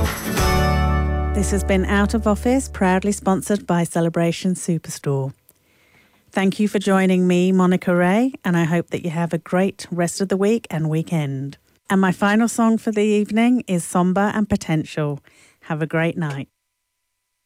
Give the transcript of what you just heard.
This has been Out of Office, proudly sponsored by Celebration Superstore. Thank you for joining me, Monica Ray, and I hope that you have a great rest of the week and weekend. And my final song for the evening is Somber and Potential. Have a great night.